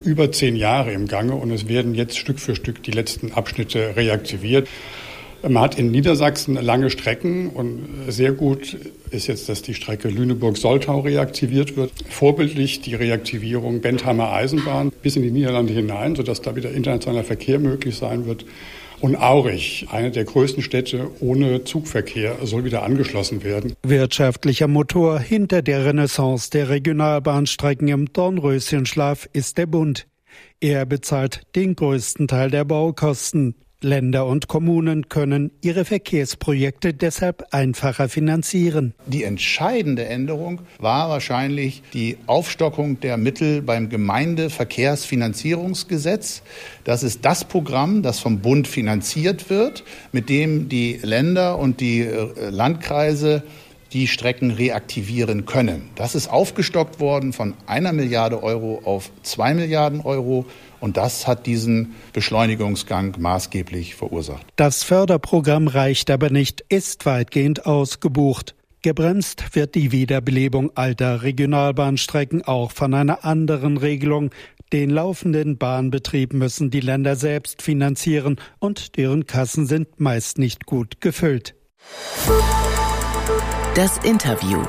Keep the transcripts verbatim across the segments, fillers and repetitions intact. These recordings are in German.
über zehn Jahre im Gange und es werden jetzt Stück für Stück die letzten Abschnitte reaktiviert. Man hat in Niedersachsen lange Strecken und sehr gut ist jetzt, dass die Strecke Lüneburg-Soltau reaktiviert wird. Vorbildlich die Reaktivierung Bentheimer Eisenbahn bis in die Niederlande hinein, sodass da wieder internationaler Verkehr möglich sein wird. Und Aurich, eine der größten Städte ohne Zugverkehr, soll wieder angeschlossen werden. Wirtschaftlicher Motor hinter der Renaissance der Regionalbahnstrecken im Dornröschenschlaf ist der Bund. Er bezahlt den größten Teil der Baukosten. Länder und Kommunen können ihre Verkehrsprojekte deshalb einfacher finanzieren. Die entscheidende Änderung war wahrscheinlich die Aufstockung der Mittel beim Gemeindeverkehrsfinanzierungsgesetz. Das ist das Programm, das vom Bund finanziert wird, mit dem die Länder und die Landkreise die Strecken reaktivieren können. Das ist aufgestockt worden von einer Milliarde Euro auf zwei Milliarden Euro. Und das hat diesen Beschleunigungsgang maßgeblich verursacht. Das Förderprogramm reicht aber nicht, ist weitgehend ausgebucht. Gebremst wird die Wiederbelebung alter Regionalbahnstrecken auch von einer anderen Regelung. Den laufenden Bahnbetrieb müssen die Länder selbst finanzieren und deren Kassen sind meist nicht gut gefüllt. Das Interview.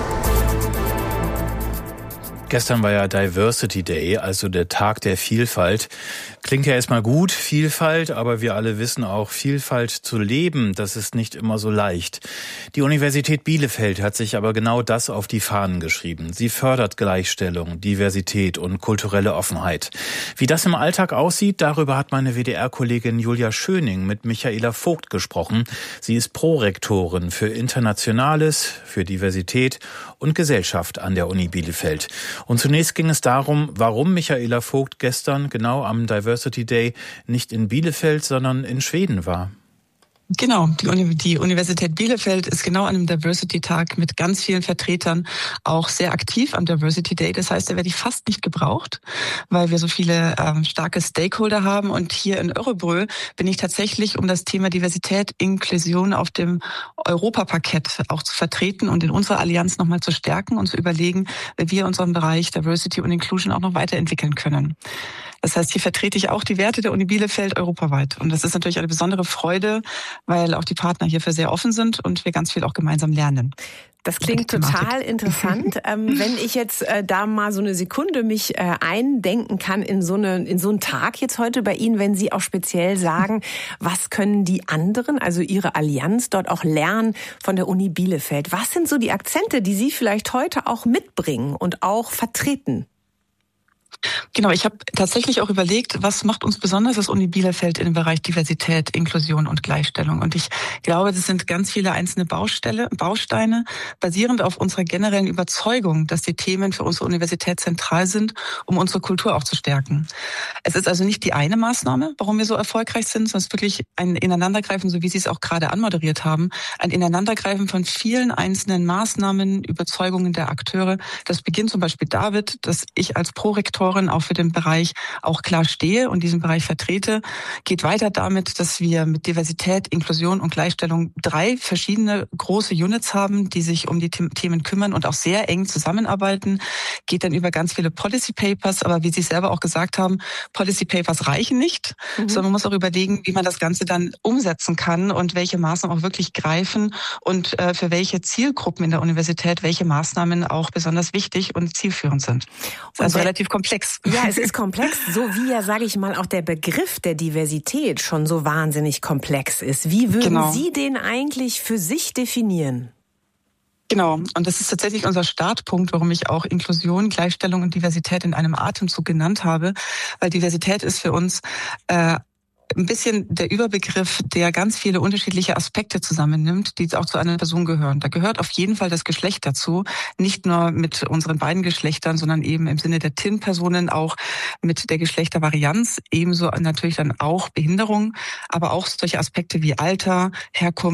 Gestern war ja Diversity Day, also der Tag der Vielfalt. Klingt ja erstmal gut, Vielfalt, aber wir alle wissen auch, Vielfalt zu leben, das ist nicht immer so leicht. Die Universität Bielefeld hat sich aber genau das auf die Fahnen geschrieben. Sie fördert Gleichstellung, Diversität und kulturelle Offenheit. Wie das im Alltag aussieht, darüber hat meine W D R-Kollegin Julia Schöning mit Michaela Vogt gesprochen. Sie ist Prorektorin für Internationales, für Diversität und Gesellschaft an der Uni Bielefeld. Und zunächst ging es darum, warum Michaela Vogt gestern genau am Diversity Day nicht in Bielefeld, sondern in Schweden war. Genau, die, Uni- die Universität Bielefeld ist genau an einem Diversity-Tag mit ganz vielen Vertretern auch sehr aktiv am Diversity Day. Das heißt, da werde ich fast nicht gebraucht, weil wir so viele ähm, starke Stakeholder haben. Und hier in Örebrö bin ich tatsächlich, um das Thema Diversität, Inklusion auf dem Europaparkett auch zu vertreten und in unserer Allianz nochmal zu stärken und zu überlegen, wie wir unseren Bereich Diversity und Inclusion auch noch weiterentwickeln können. Das heißt, hier vertrete ich auch die Werte der Uni Bielefeld europaweit. Und das ist natürlich eine besondere Freude, weil auch die Partner hierfür sehr offen sind und wir ganz viel auch gemeinsam lernen. Das klingt total interessant. ähm, wenn ich jetzt äh, da mal so eine Sekunde mich äh, eindenken kann in so eine in so einen Tag jetzt heute bei Ihnen, wenn Sie auch speziell sagen, was können die anderen, also Ihre Allianz dort auch lernen von der Uni Bielefeld? Was sind so die Akzente, die Sie vielleicht heute auch mitbringen und auch vertreten? Genau, ich habe tatsächlich auch überlegt, was macht uns besonders als Uni Bielefeld im Bereich Diversität, Inklusion und Gleichstellung. Und ich glaube, das sind ganz viele einzelne Baustelle, Bausteine, basierend auf unserer generellen Überzeugung, dass die Themen für unsere Universität zentral sind, um unsere Kultur auch zu stärken. Es ist also nicht die eine Maßnahme, warum wir so erfolgreich sind, sondern es ist wirklich ein Ineinandergreifen, so wie Sie es auch gerade anmoderiert haben, ein Ineinandergreifen von vielen einzelnen Maßnahmen, Überzeugungen der Akteure. Das beginnt zum Beispiel damit, dass ich als Prorektorin auch für den Bereich auch klar stehe und diesen Bereich vertrete, geht weiter damit, dass wir mit Diversität, Inklusion und Gleichstellung drei verschiedene große Units haben, die sich um die Themen kümmern und auch sehr eng zusammenarbeiten, geht dann über ganz viele Policy Papers, aber wie Sie selber auch gesagt haben, Policy Papers reichen nicht, mhm. sondern man muss auch überlegen, wie man das Ganze dann umsetzen kann und welche Maßnahmen auch wirklich greifen und äh, für welche Zielgruppen in der Universität welche Maßnahmen auch besonders wichtig und zielführend sind. Das ist also relativ komplex. Ja, es ist komplex, so wie ja, sage ich mal, auch der Begriff der Diversität schon so wahnsinnig komplex ist. Wie würden genau. Sie den eigentlich für sich definieren? Genau, und das ist tatsächlich unser Startpunkt, warum ich auch Inklusion, Gleichstellung und Diversität in einem Atemzug genannt habe, weil Diversität ist für uns äh, ein bisschen der Überbegriff, der ganz viele unterschiedliche Aspekte zusammennimmt, die auch zu einer Person gehören. Da gehört auf jeden Fall das Geschlecht dazu, nicht nur mit unseren beiden Geschlechtern, sondern eben im Sinne der T I N-Personen auch mit der Geschlechtervarianz, ebenso natürlich dann auch Behinderung, aber auch solche Aspekte wie Alter, Herkunft,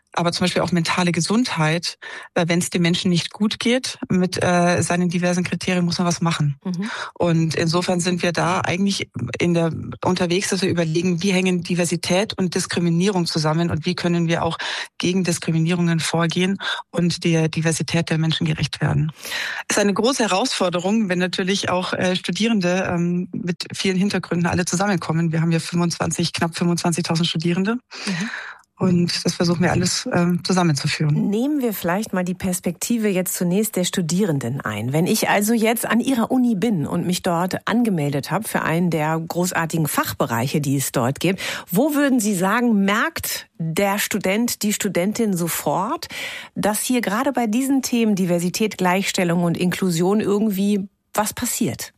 aber zum Beispiel auch mentale Gesundheit. Wenn es dem Menschen nicht gut geht, mit äh, seinen diversen Kriterien muss man was machen. Mhm. Und insofern sind wir da eigentlich in der unterwegs, dass wir überlegen, wie hängen Diversität und Diskriminierung zusammen und wie können wir auch gegen Diskriminierungen vorgehen und der Diversität der Menschen gerecht werden. Es ist eine große Herausforderung, wenn natürlich auch äh, Studierende ähm, mit vielen Hintergründen alle zusammenkommen. Wir haben ja fünfundzwanzig, knapp fünfundzwanzigtausend Studierende. Mhm. Und das versuchen wir alles ähm, zusammenzuführen. Nehmen wir vielleicht mal die Perspektive jetzt zunächst der Studierenden ein. Wenn ich also jetzt an Ihrer Uni bin und mich dort angemeldet habe für einen der großartigen Fachbereiche, die es dort gibt, wo würden Sie sagen, merkt der Student, die Studentin sofort, dass hier gerade bei diesen Themen Diversität, Gleichstellung und Inklusion irgendwie was passiert?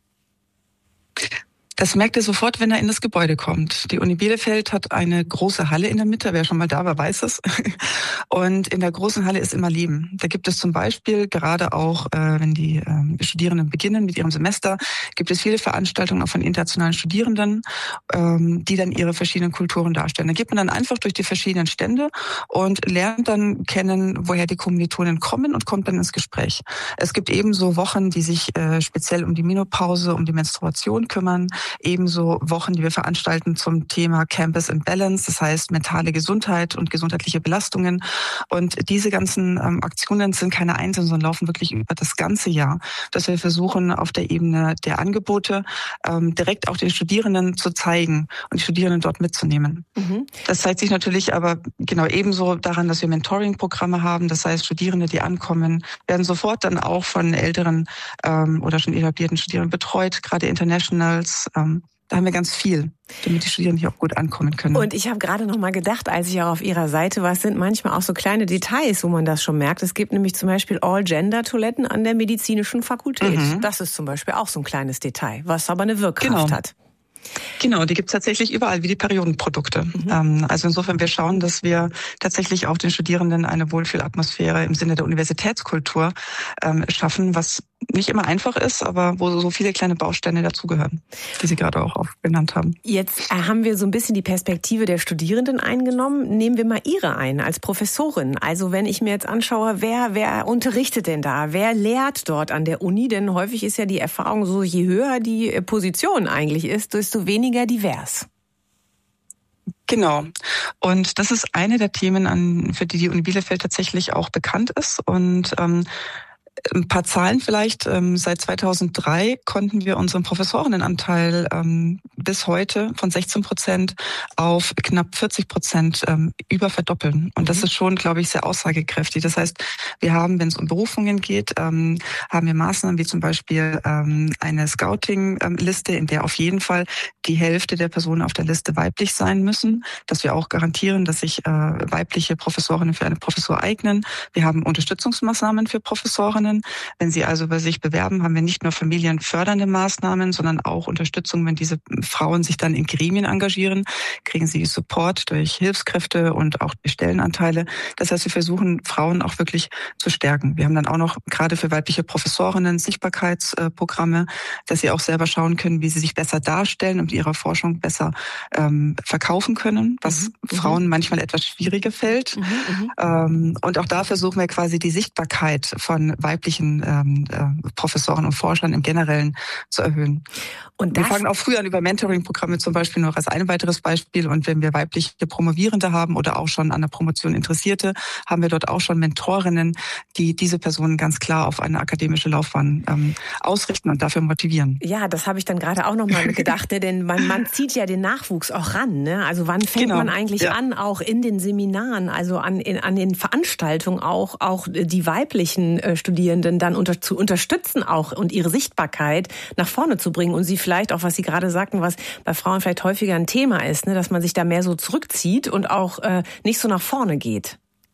Das merkt er sofort, wenn er in das Gebäude kommt. Die Uni Bielefeld hat eine große Halle in der Mitte. Wer schon mal da war, weiß es. Und in der großen Halle ist immer Leben. Da gibt es zum Beispiel, gerade auch, äh, wenn die äh, Studierenden beginnen mit ihrem Semester, gibt es viele Veranstaltungen auch von internationalen Studierenden, ähm, die dann ihre verschiedenen Kulturen darstellen. Da geht man dann einfach durch die verschiedenen Stände und lernt dann kennen, woher die Kommilitonen kommen und kommt dann ins Gespräch. Es gibt ebenso Wochen, die sich äh, speziell um die Menopause, um die Menstruation kümmern. Ebenso Wochen, die wir veranstalten zum Thema Campus and Balance, das heißt mentale Gesundheit und gesundheitliche Belastungen. Und diese ganzen ähm, Aktionen sind keine einzelnen, sondern laufen wirklich über das ganze Jahr, dass wir versuchen, auf der Ebene der Angebote ähm, direkt auch den Studierenden zu zeigen und die Studierenden dort mitzunehmen. Mhm. Das zeigt sich natürlich aber genau ebenso daran, dass wir Mentoring-Programme haben. Das heißt, Studierende, die ankommen, werden sofort dann auch von älteren ähm, oder schon etablierten Studierenden betreut, gerade Internationals. Ähm, da haben wir ganz viel, damit die Studierenden hier auch gut ankommen können. Und ich habe gerade noch mal gedacht, als ich auch auf Ihrer Seite war, es sind manchmal auch so kleine Details, wo man das schon merkt. Es gibt nämlich zum Beispiel All-Gender-Toiletten an der medizinischen Fakultät. Mhm. Das ist zum Beispiel auch so ein kleines Detail, was aber eine Wirkkraft genau. hat. Genau, die gibt's tatsächlich überall, wie die Periodenprodukte. Mhm. Also insofern, wir schauen, dass wir tatsächlich auch den Studierenden eine Wohlfühlatmosphäre im Sinne der Universitätskultur ähm, schaffen, was nicht immer einfach ist, aber wo so viele kleine Bausteine dazugehören, die Sie gerade auch genannt haben. Jetzt haben wir so ein bisschen die Perspektive der Studierenden eingenommen. Nehmen wir mal Ihre ein als Professorin. Also wenn ich mir jetzt anschaue, wer wer unterrichtet denn da? Wer lehrt dort an der Uni? Denn häufig ist ja die Erfahrung so, je höher die Position eigentlich ist, desto weniger divers. Genau. Und das ist eine der Themen, an, für die die Uni Bielefeld tatsächlich auch bekannt ist. Und ähm, ein paar Zahlen vielleicht. Ähm, seit zweitausenddrei konnten wir unseren Professorinnenanteil ähm, bis heute von sechzehn Prozent auf knapp vierzig Prozent ähm, überverdoppeln. Und das ist schon, glaube ich, sehr aussagekräftig. Das heißt, wir haben, wenn es um Berufungen geht, ähm, haben wir Maßnahmen wie zum Beispiel ähm, eine Scouting-Liste, in der auf jeden Fall die Hälfte der Personen auf der Liste weiblich sein müssen, dass wir auch garantieren, dass sich äh, weibliche Professorinnen für eine Professur eignen. Wir haben Unterstützungsmaßnahmen für Professorinnen. Wenn Sie also bei sich bewerben, haben wir nicht nur familienfördernde Maßnahmen, sondern auch Unterstützung, wenn diese Frauen sich dann in Gremien engagieren, kriegen sie Support durch Hilfskräfte und auch die Stellenanteile. Das heißt, wir versuchen, Frauen auch wirklich zu stärken. Wir haben dann auch noch gerade für weibliche Professorinnen Sichtbarkeitsprogramme, dass sie auch selber schauen können, wie sie sich besser darstellen und ihre Forschung besser ähm, verkaufen können, was mhm. Frauen manchmal etwas schwieriger fällt. Mhm, ähm, und auch da versuchen wir quasi die Sichtbarkeit von weiblichen ähm, äh, Professoren und Forschern im Generellen zu erhöhen. Und wir fangen auch früh an über Mentoring-Programme zum Beispiel noch als ein weiteres Beispiel. Und wenn wir weibliche Promovierende haben oder auch schon an der Promotion Interessierte, haben wir dort auch schon Mentorinnen, die diese Personen ganz klar auf eine akademische Laufbahn ähm, ausrichten und dafür motivieren. Ja, das habe ich dann gerade auch nochmal gedacht, denn man, man zieht ja den Nachwuchs auch ran. Ne? Also wann fängt genau. man eigentlich ja. an, auch in den Seminaren, also an, in, an den Veranstaltungen auch, auch die weiblichen äh, Studierenden dann unter, zu unterstützen auch und ihre Sichtbarkeit nach vorne zu bringen und sie vielleicht auch, was Sie gerade sagten, was bei Frauen vielleicht häufiger ein Thema ist, ne, dass man sich da mehr so zurückzieht und auch äh, nicht so nach vorne geht.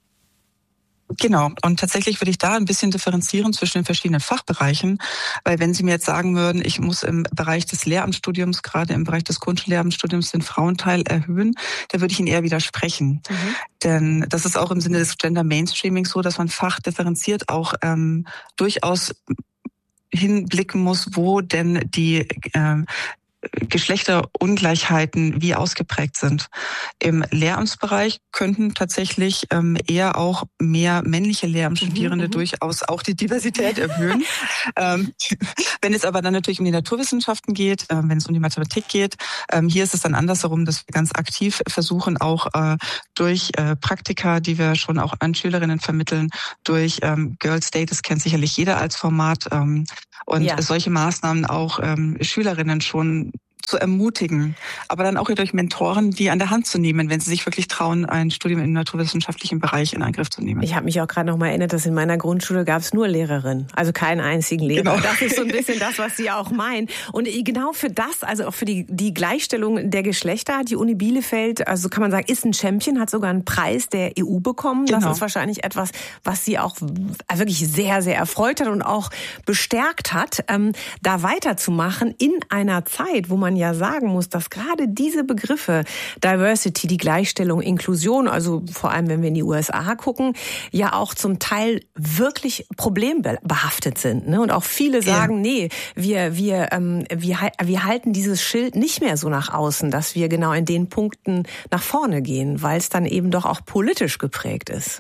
Genau. Und tatsächlich würde ich da ein bisschen differenzieren zwischen den verschiedenen Fachbereichen, weil wenn Sie mir jetzt sagen würden, ich muss im Bereich des Lehramtsstudiums, gerade im Bereich des Grundschullehramtsstudiums den Frauenteil erhöhen, da würde ich Ihnen eher widersprechen. Mhm. Denn das ist auch im Sinne des Gender Mainstreamings so, dass man fachdifferenziert auch ähm, durchaus hinblicken muss, wo denn die äh, Geschlechterungleichheiten wie ausgeprägt sind. Im Lehramtsbereich könnten tatsächlich ähm, eher auch mehr männliche Lehramtsstudierende mhm, durchaus auch die Diversität erhöhen. ähm, wenn es aber dann natürlich um die Naturwissenschaften geht, äh, wenn es um die Mathematik geht, ähm, hier ist es dann andersherum, dass wir ganz aktiv versuchen, auch äh, durch äh, Praktika, die wir schon auch an Schülerinnen vermitteln, durch ähm, Girls Day, das kennt sicherlich jeder als Format, ähm, und ja. solche Maßnahmen auch ähm, Schülerinnen schon zu ermutigen, aber dann auch durch Mentoren, die an der Hand zu nehmen, wenn sie sich wirklich trauen, ein Studium im naturwissenschaftlichen Bereich in Angriff zu nehmen. Ich habe mich auch gerade noch mal erinnert, dass in meiner Grundschule gab es nur Lehrerinnen, also keinen einzigen Lehrer. Genau. Das ist so ein bisschen das, was Sie auch meinen. Und genau für das, also auch für die, die Gleichstellung der Geschlechter hat die Uni Bielefeld, also kann man sagen, ist ein Champion, hat sogar einen Preis der E U bekommen. Genau. Das ist wahrscheinlich etwas, was Sie auch wirklich sehr, sehr erfreut hat und auch bestärkt hat, ähm, da weiterzumachen in einer Zeit, wo man ja sagen muss, dass gerade diese Begriffe Diversity, die Gleichstellung, Inklusion, also vor allem wenn wir in die U S A gucken, ja auch zum Teil wirklich problembehaftet sind. Ne? Und auch viele sagen, ja. nee, wir, wir, ähm, wir, wir halten dieses Schild nicht mehr so nach außen, dass wir genau in den Punkten nach vorne gehen, weil es dann eben doch auch politisch geprägt ist.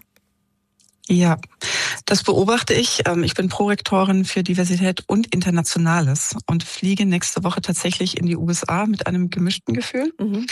Ja, das beobachte ich. Ich bin Prorektorin für Diversität und Internationales und fliege nächste Woche tatsächlich in die U S A mit einem gemischten Gefühl. Mhm.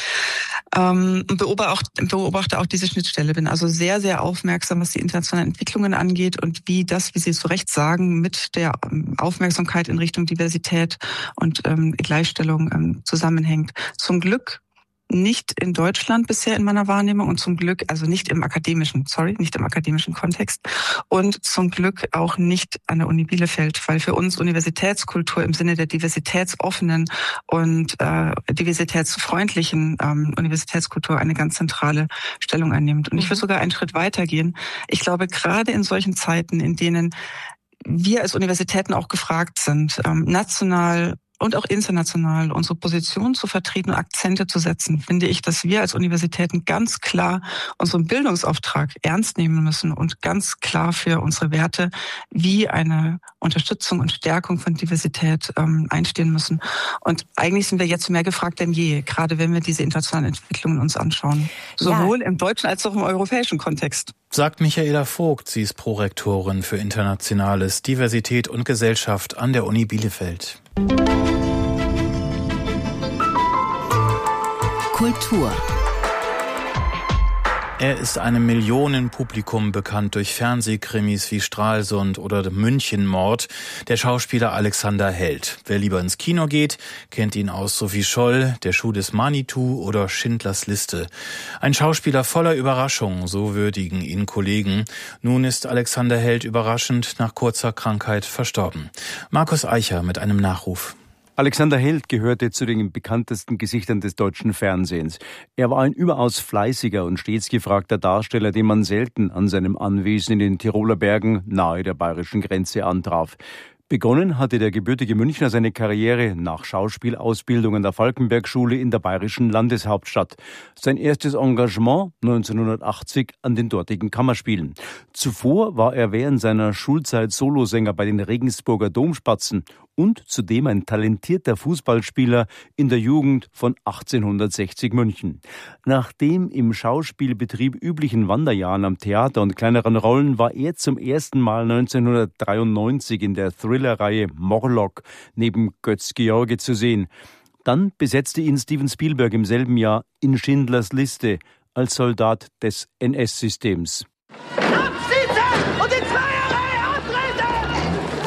Und beobachte auch, beobachte auch diese Schnittstelle. Bin also sehr, sehr aufmerksam, was die internationalen Entwicklungen angeht und wie das, wie Sie es zu Recht sagen, mit der Aufmerksamkeit in Richtung Diversität und Gleichstellung zusammenhängt. Zum Glück nicht in Deutschland bisher in meiner Wahrnehmung und zum Glück, also nicht im akademischen, sorry, nicht im akademischen Kontext und zum Glück auch nicht an der Uni Bielefeld, weil für uns Universitätskultur im Sinne der diversitätsoffenen und äh, diversitätsfreundlichen ähm, Universitätskultur eine ganz zentrale Stellung einnimmt. Und ich will sogar einen Schritt weitergehen. Ich glaube, gerade in solchen Zeiten, in denen wir als Universitäten auch gefragt sind, ähm, national und auch international unsere Position zu vertreten und Akzente zu setzen, finde ich, dass wir als Universitäten ganz klar unseren Bildungsauftrag ernst nehmen müssen und ganz klar für unsere Werte wie eine Unterstützung und Stärkung von Diversität ähm, einstehen müssen. Und eigentlich sind wir jetzt mehr gefragt denn je, gerade wenn wir diese internationalen Entwicklungen uns anschauen. Sowohl ja. im deutschen als auch im europäischen Kontext. Sagt Michaela Vogt, sie ist Prorektorin für Internationales, Diversität und Gesellschaft an der Uni Bielefeld. Kultur. Er ist einem Millionenpublikum bekannt durch Fernsehkrimis wie Stralsund oder Münchenmord, der Schauspieler Alexander Held. Wer lieber ins Kino geht, kennt ihn aus Sophie Scholl, Der Schuh des Manitou oder Schindlers Liste. Ein Schauspieler voller Überraschung, so würdigen ihn Kollegen. Nun ist Alexander Held überraschend nach kurzer Krankheit verstorben. Markus Eicher mit einem Nachruf. Alexander Held gehörte zu den bekanntesten Gesichtern des deutschen Fernsehens. Er war ein überaus fleißiger und stets gefragter Darsteller, den man selten an seinem Anwesen in den Tiroler Bergen nahe der bayerischen Grenze antraf. Begonnen hatte der gebürtige Münchner seine Karriere nach Schauspielausbildung an der Falkenberg-Schule in der bayerischen Landeshauptstadt. Sein erstes Engagement neunzehnhundertachtzig an den dortigen Kammerspielen. Zuvor war er während seiner Schulzeit Solosänger bei den Regensburger Domspatzen und zudem ein talentierter Fußballspieler in der Jugend von achtzehnhundertsechzig München. Nach dem im Schauspielbetrieb üblichen Wanderjahren am Theater und kleineren Rollen war er zum ersten Mal neunzehnhundertdreiundneunzig in der Thriller-Reihe Morlock neben Götz George zu sehen. Dann besetzte ihn Steven Spielberg im selben Jahr in Schindlers Liste als Soldat des N S-Systems. Absitzen und in Zweierreihe antreten!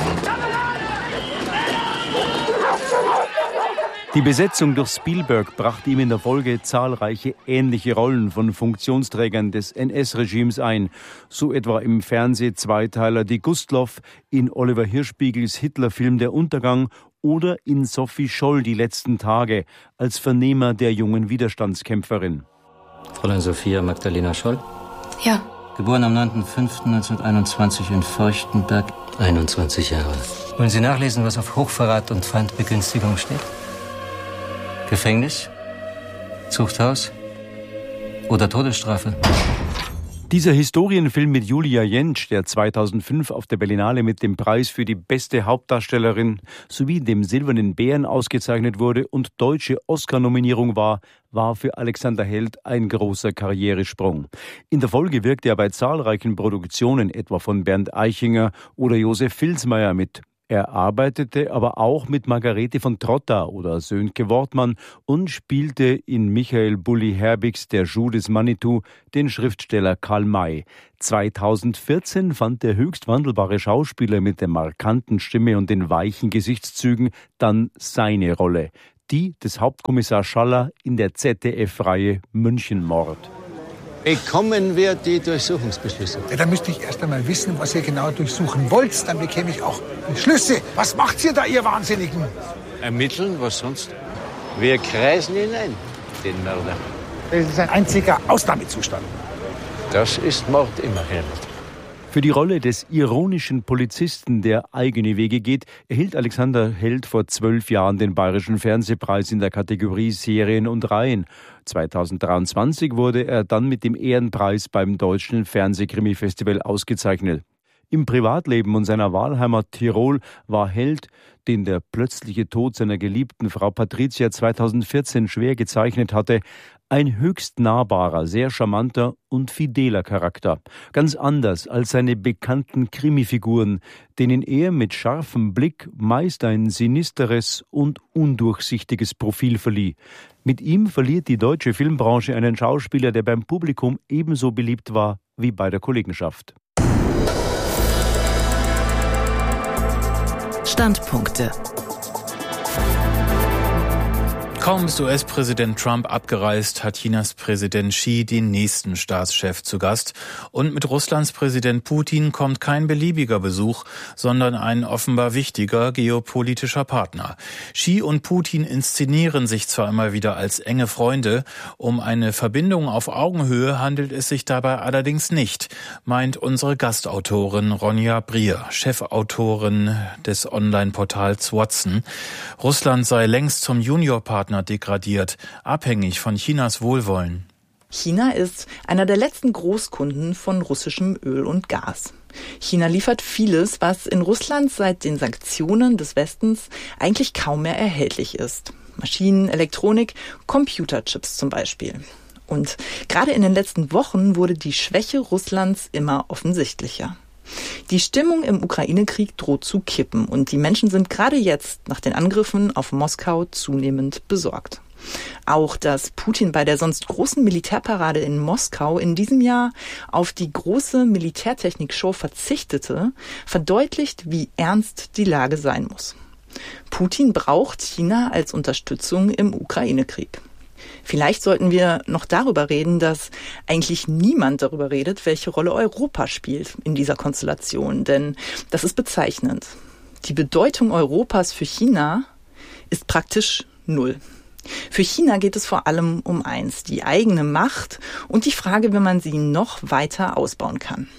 Die Besetzung durch Spielberg brachte ihm in der Folge zahlreiche ähnliche Rollen von Funktionsträgern des N S-Regimes ein. So etwa im Fernseh-Zweiteiler Die Gustloff, in Oliver Hirschbiegels Hitlerfilm Der Untergang oder in Sophie Scholl Die letzten Tage als Vernehmer der jungen Widerstandskämpferin. Fräulein Sophia Magdalena Scholl? Ja. Geboren am neunten fünften neunzehnhunderteinundzwanzig in Feuchtenberg. einundzwanzig Jahre. Wollen Sie nachlesen, was auf Hochverrat und Feindbegünstigung steht? Gefängnis? Zuchthaus? Oder Todesstrafe? Dieser Historienfilm mit Julia Jentsch, der zweitausendfünf auf der Berlinale mit dem Preis für die beste Hauptdarstellerin sowie dem Silbernen Bären ausgezeichnet wurde und deutsche Oscar-Nominierung war, war für Alexander Held ein großer Karrieresprung. In der Folge wirkte er bei zahlreichen Produktionen, etwa von Bernd Eichinger oder Josef Vilsmeier, mit. Er arbeitete aber auch mit Margarete von Trotta oder Sönke Wortmann und spielte in Michael Bulli Herbigs Der Schuh des Manitou den Schriftsteller Karl May. zweitausendvierzehn fand der höchst wandelbare Schauspieler mit der markanten Stimme und den weichen Gesichtszügen dann seine Rolle, die des Hauptkommissar Schaller in der Z D F-Reihe Münchenmord. Bekommen wir die Durchsuchungsbeschlüsse? Ja, dann müsste ich erst einmal wissen, was ihr genau durchsuchen wollt. Dann bekäme ich auch Beschlüsse. Was macht ihr da, ihr Wahnsinnigen? Ermitteln, was sonst? Wir kreisen ihn ein, den Mörder. Das ist ein einziger Ausnahmezustand. Das ist Mord immer, Helmut. Für die Rolle des ironischen Polizisten, der eigene Wege geht, erhielt Alexander Held vor zwölf Jahren den Bayerischen Fernsehpreis in der Kategorie Serien und Reihen. zweitausenddreiundzwanzig wurde er dann mit dem Ehrenpreis beim Deutschen Fernsehkrimi-Festival ausgezeichnet. Im Privatleben und seiner Wahlheimat Tirol war Held, den der plötzliche Tod seiner geliebten Frau Patricia zweitausendvierzehn schwer gezeichnet hatte, ein höchst nahbarer, sehr charmanter und fideler Charakter. Ganz anders als seine bekannten Krimifiguren, denen er mit scharfem Blick meist ein sinisteres und undurchsichtiges Profil verlieh. Mit ihm verliert die deutsche Filmbranche einen Schauspieler, der beim Publikum ebenso beliebt war wie bei der Kollegenschaft. Standpunkte. Kaum ist U S-Präsident Trump abgereist, hat Chinas Präsident Xi den nächsten Staatschef zu Gast. Und mit Russlands Präsident Putin kommt kein beliebiger Besuch, sondern ein offenbar wichtiger geopolitischer Partner. Xi und Putin inszenieren sich zwar immer wieder als enge Freunde, um eine Verbindung auf Augenhöhe handelt es sich dabei allerdings nicht, meint unsere Gastautorin Ronja Brier, Chefautorin des Online-Portals Watson. Russland sei längst zum Juniorpartner degradiert, abhängig von Chinas Wohlwollen. China ist einer der letzten Großkunden von russischem Öl und Gas. China liefert vieles, was in Russland seit den Sanktionen des Westens eigentlich kaum mehr erhältlich ist. Maschinen, Elektronik, Computerchips zum Beispiel. Und gerade in den letzten Wochen wurde die Schwäche Russlands immer offensichtlicher. Die Stimmung im Ukraine-Krieg droht zu kippen und die Menschen sind gerade jetzt nach den Angriffen auf Moskau zunehmend besorgt. Auch, dass Putin bei der sonst großen Militärparade in Moskau in diesem Jahr auf die große Militärtechnik-Show verzichtete, verdeutlicht, wie ernst die Lage sein muss. Putin braucht China als Unterstützung im Ukraine-Krieg. Vielleicht sollten wir noch darüber reden, dass eigentlich niemand darüber redet, welche Rolle Europa spielt in dieser Konstellation. Denn das ist bezeichnend. Die Bedeutung Europas für China ist praktisch null. Für China geht es vor allem um eins, die eigene Macht und die Frage, wie man sie noch weiter ausbauen kann.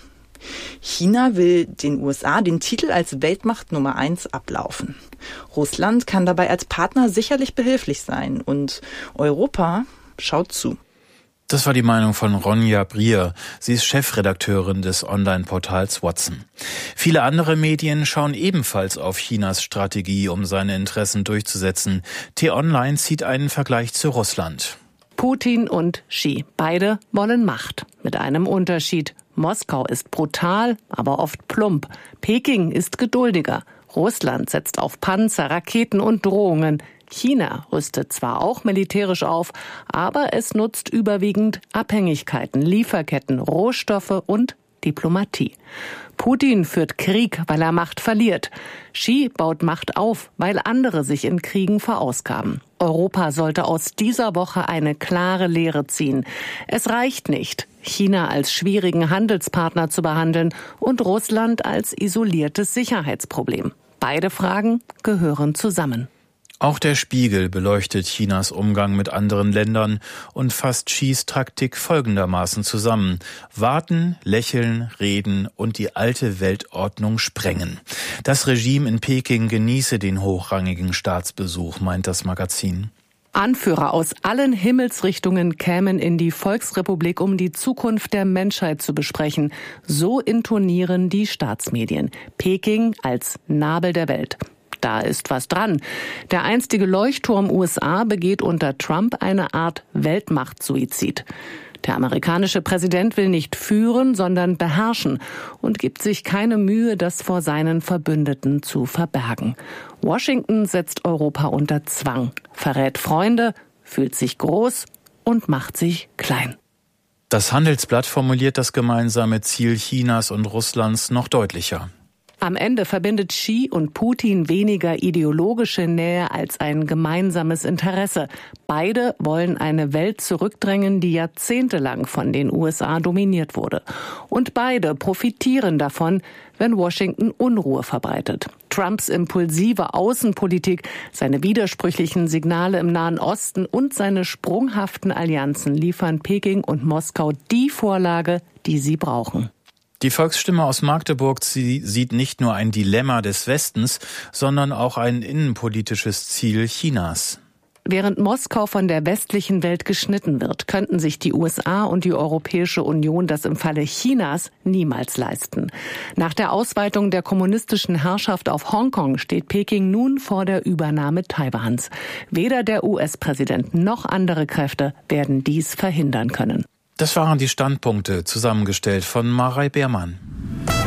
China will den U S A den Titel als Weltmacht Nummer eins ablaufen. Russland kann dabei als Partner sicherlich behilflich sein und Europa schaut zu. Das war die Meinung von Ronja Brier. Sie ist Chefredakteurin des Online-Portals Watson. Viele andere Medien schauen ebenfalls auf Chinas Strategie, um seine Interessen durchzusetzen. T-Online zieht einen Vergleich zu Russland. Putin und Xi, beide wollen Macht. Mit einem Unterschied. Moskau ist brutal, aber oft plump. Peking ist geduldiger. Russland setzt auf Panzer, Raketen und Drohungen. China rüstet zwar auch militärisch auf, aber es nutzt überwiegend Abhängigkeiten, Lieferketten, Rohstoffe und Diplomatie. Putin führt Krieg, weil er Macht verliert. Xi baut Macht auf, weil andere sich in Kriegen verausgaben. Europa sollte aus dieser Woche eine klare Lehre ziehen. Es reicht nicht, China als schwierigen Handelspartner zu behandeln und Russland als isoliertes Sicherheitsproblem. Beide Fragen gehören zusammen. Auch der Spiegel beleuchtet Chinas Umgang mit anderen Ländern und fasst Xis Taktik folgendermaßen zusammen. Warten, lächeln, reden und die alte Weltordnung sprengen. Das Regime in Peking genieße den hochrangigen Staatsbesuch, meint das Magazin. Anführer aus allen Himmelsrichtungen kämen in die Volksrepublik, um die Zukunft der Menschheit zu besprechen. So intonieren die Staatsmedien. Peking als Nabel der Welt. Da ist was dran. Der einstige Leuchtturm U S A begeht unter Trump eine Art Weltmachtsuizid. Der amerikanische Präsident will nicht führen, sondern beherrschen und gibt sich keine Mühe, das vor seinen Verbündeten zu verbergen. Washington setzt Europa unter Zwang, verrät Freunde, fühlt sich groß und macht sich klein. Das Handelsblatt formuliert das gemeinsame Ziel Chinas und Russlands noch deutlicher. Am Ende verbindet Xi und Putin weniger ideologische Nähe als ein gemeinsames Interesse. Beide wollen eine Welt zurückdrängen, die jahrzehntelang von den U S A dominiert wurde. Und beide profitieren davon, wenn Washington Unruhe verbreitet. Trumps impulsive Außenpolitik, seine widersprüchlichen Signale im Nahen Osten und seine sprunghaften Allianzen liefern Peking und Moskau die Vorlage, die sie brauchen. Die Volksstimme aus Magdeburg sie sieht nicht nur ein Dilemma des Westens, sondern auch ein innenpolitisches Ziel Chinas. Während Moskau von der westlichen Welt geschnitten wird, könnten sich die U S A und die Europäische Union das im Falle Chinas niemals leisten. Nach der Ausweitung der kommunistischen Herrschaft auf Hongkong steht Peking nun vor der Übernahme Taiwans. Weder der U S-Präsident noch andere Kräfte werden dies verhindern können. Das waren die Standpunkte, zusammengestellt von Marei Beermann.